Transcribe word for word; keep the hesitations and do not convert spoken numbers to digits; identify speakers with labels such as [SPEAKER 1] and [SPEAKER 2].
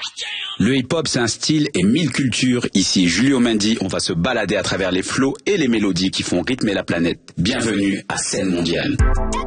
[SPEAKER 1] Le hip-hop, c'est un style et mille cultures. Ici, Julio Mendy, on va se balader à travers les flots et les mélodies qui font rythmer la planète. Bienvenue à Scène Mondiale.